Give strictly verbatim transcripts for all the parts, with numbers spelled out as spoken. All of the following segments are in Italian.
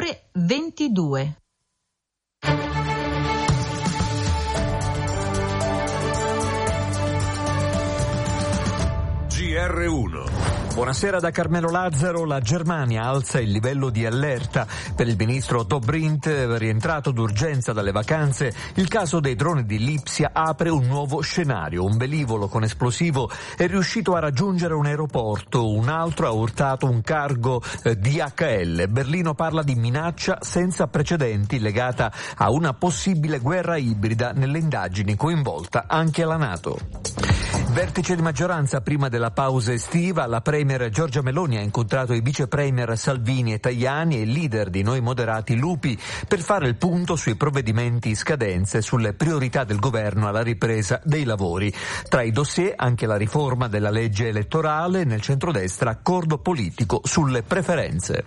ore ventidue. G R uno. Buonasera da Carmelo Lazzaro. La Germania alza il livello di allerta. Per il ministro Dobrindt, rientrato d'urgenza dalle vacanze, il caso dei droni di Lipsia apre un nuovo scenario. Un velivolo con esplosivo è riuscito a raggiungere un aeroporto, un altro ha urtato un cargo eh, D H L. Berlino parla di minaccia senza precedenti legata a una possibile guerra ibrida. Nelle indagini coinvolta anche la NATO. Vertice di maggioranza prima della pausa estiva. La premier Giorgia Meloni ha incontrato i vice premier Salvini e Tajani e il leader di Noi Moderati Lupi per fare il punto sui provvedimenti in scadenza e sulle priorità del governo alla ripresa dei lavori. Tra i dossier anche la riforma della legge elettorale, nel centrodestra accordo politico sulle preferenze.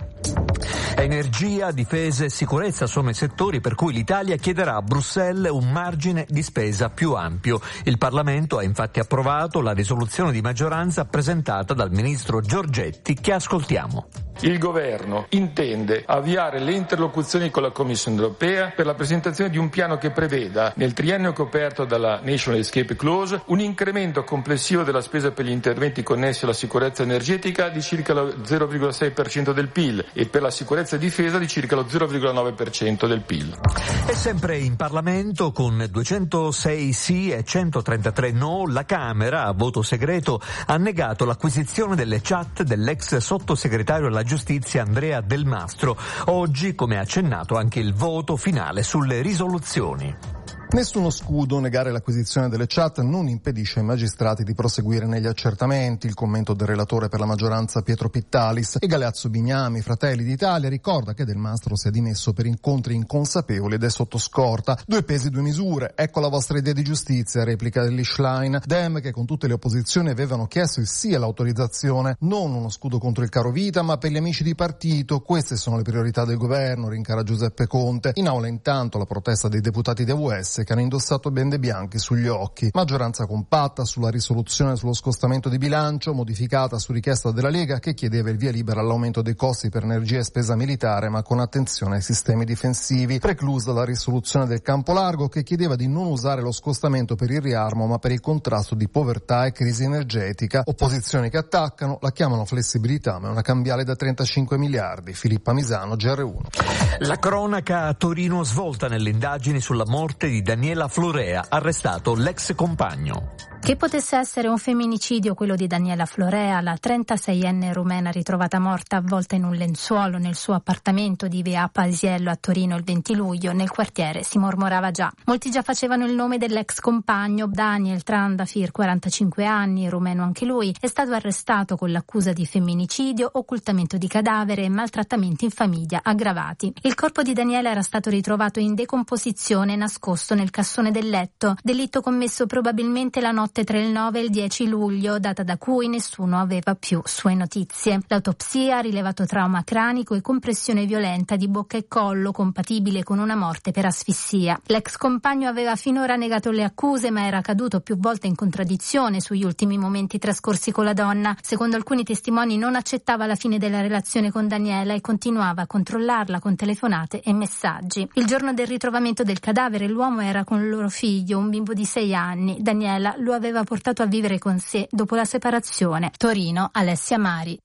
Energia, difesa e sicurezza sono i settori per cui l'Italia chiederà a Bruxelles un margine di spesa più ampio. Il Parlamento ha infatti approvato la risoluzione di maggioranza presentata dal ministro Giorgetti, che ascoltiamo. Il governo intende avviare le interlocuzioni con la Commissione europea per la presentazione di un piano che preveda, nel triennio coperto dalla National Escape Clause, un incremento complessivo della spesa per gli interventi connessi alla sicurezza energetica di circa lo zero virgola sei per cento del P I L e per la sicurezza e difesa di circa lo zero virgola nove per cento del P I L. E sempre in Parlamento, con duecentosei sì e centotrentatré no, la Camera, a voto segreto, ha negato l'acquisizione delle chat dell'ex sottosegretario alla Giustizia Andrea Del Mastro. Oggi, come accennato, anche il voto finale sulle risoluzioni. Nessuno scudo, negare l'acquisizione delle chat non impedisce ai magistrati di proseguire negli accertamenti. Il commento del relatore per la maggioranza Pietro Pittalis. E Galeazzo Bignami, Fratelli d'Italia, ricorda che Del Mastro si è dimesso per incontri inconsapevoli ed è sotto scorta. Due pesi, due misure. Ecco la vostra idea di giustizia, replica dell'Ischlein. Dem, che con tutte le opposizioni avevano chiesto il sì all'autorizzazione, non uno scudo contro il caro vita, ma per gli amici di partito. Queste sono le priorità del governo, rincara Giuseppe Conte. In aula intanto la protesta dei deputati di A V S che hanno indossato bende bianche sugli occhi. Maggioranza compatta sulla risoluzione sullo scostamento di bilancio, modificata su richiesta della Lega, che chiedeva il via libera all'aumento dei costi per energia e spesa militare, ma con attenzione ai sistemi difensivi. Preclusa la risoluzione del Campo Largo, che chiedeva di non usare lo scostamento per il riarmo, ma per il contrasto di povertà e crisi energetica. Opposizioni che attaccano, la chiamano flessibilità, ma è una cambiale da trentacinque miliardi. Filippa Misano, G R uno. La cronaca a Torino, svolta nelle indagini sulla morte di Daniela Florea, arrestato l'ex compagno. Che potesse essere un femminicidio quello di Daniela Florea, la trentaseienne rumena ritrovata morta avvolta in un lenzuolo nel suo appartamento di via Pasiello a Torino il venti luglio, nel quartiere si mormorava già. Molti già facevano il nome dell'ex compagno. Daniel Trandafir, quarantacinque anni, rumeno anche lui, è stato arrestato con l'accusa di femminicidio, occultamento di cadavere e maltrattamenti in famiglia aggravati. Il corpo di Daniela era stato ritrovato in decomposizione, nascosto nel cassone del letto, delitto commesso probabilmente la notte tra il nove e il dieci luglio, data da cui nessuno aveva più sue notizie. L'autopsia ha rilevato trauma cranico e compressione violenta di bocca e collo, compatibile con una morte per asfissia. L'ex compagno aveva finora negato le accuse, ma era caduto più volte in contraddizione sugli ultimi momenti trascorsi con la donna. Secondo alcuni testimoni non accettava la fine della relazione con Daniela e continuava a controllarla con telefonate e messaggi. Il giorno del ritrovamento del cadavere l'uomo era con il loro figlio, un bimbo di sei anni. Daniela lo aveva portato a vivere con sé dopo la separazione. Torino, Alessia Mari.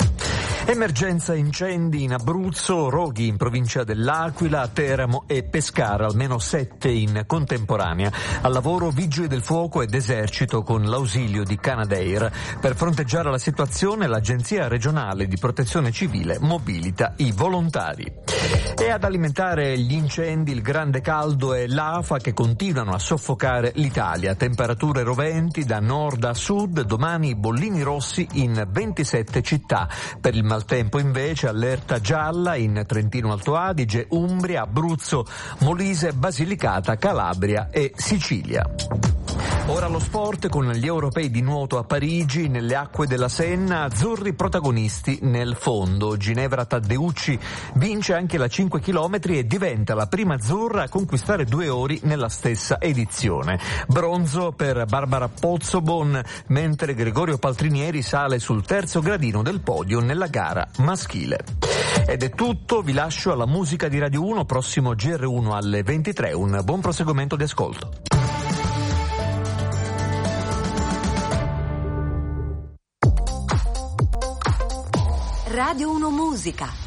Emergenza incendi in Abruzzo, roghi in provincia dell'Aquila, Teramo e Pescara, almeno sette in contemporanea. Al lavoro vigili del fuoco ed esercito con l'ausilio di Canadair. Per fronteggiare la situazione l'Agenzia regionale di protezione civile mobilita i volontari. E ad alimentare gli incendi il grande caldo e l'afa che continuano a soffocare l'Italia. Temperature roventi da nord a sud, domani bollini rossi in ventisette città. Per il maltempo invece allerta gialla in Trentino Alto Adige, Umbria, Abruzzo, Molise, Basilicata, Calabria e Sicilia. Ora lo sport con gli europei di nuoto a Parigi, nelle acque della Senna, azzurri protagonisti nel fondo. Ginevra Taddeucci vince anche la cinque chilometri e diventa la prima azzurra a conquistare due ori nella stessa edizione. Bronzo per Barbara Pozzobon, mentre Gregorio Paltrinieri sale sul terzo gradino del podio nella gara maschile. Ed è tutto, vi lascio alla musica di Radio uno, prossimo G R uno alle ventitré. Un buon proseguimento di ascolto. Radio uno Musica.